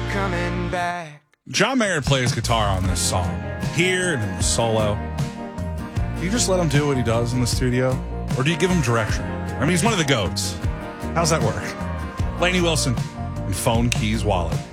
coming back. John Mayer plays guitar on this song, here and in the solo. Do you just let him do what he does in the studio? Or do you give him direction? I mean, he's one of the GOATs. How's that work? Lainey Wilson and Phone Keys Wallet.